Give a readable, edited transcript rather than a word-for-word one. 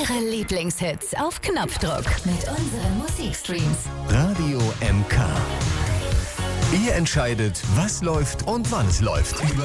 Ihre Lieblingshits auf Knopfdruck mit unseren Musikstreams. Radio MK. Ihr entscheidet, was läuft und wann es läuft.